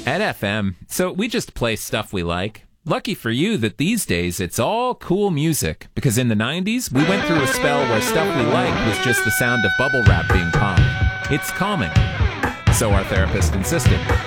At FM, so we just play stuff we like. Lucky for you that these days it's all cool music, because in the 90s we went through a spell where stuff we liked was just the sound of bubble wrap being popped. It's calming. So our therapist insisted.